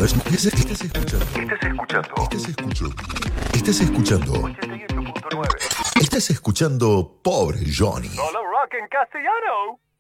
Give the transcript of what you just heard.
Estás escuchando. Estás escuchando. 88.9. Estás escuchando Pobre Johnny. Solo rock en castellano.